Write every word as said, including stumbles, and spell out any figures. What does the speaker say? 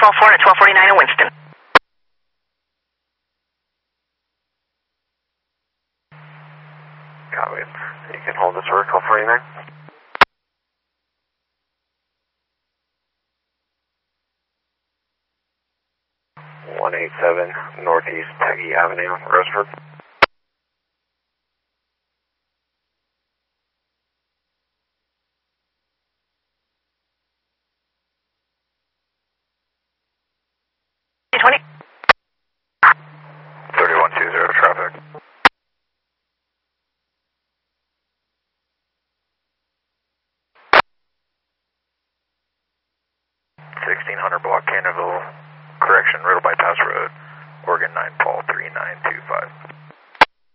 twelve four and twelve forty-nine in Winston. Copy. You can hold this for twelve forty-nine. one eighty-seven Northeast Peggy Avenue, Roseford. twenty. thirty-one two zero traffic. sixteen hundred block Canterville, correction, Riddle Bypass Road, Oregon nine Paul three nine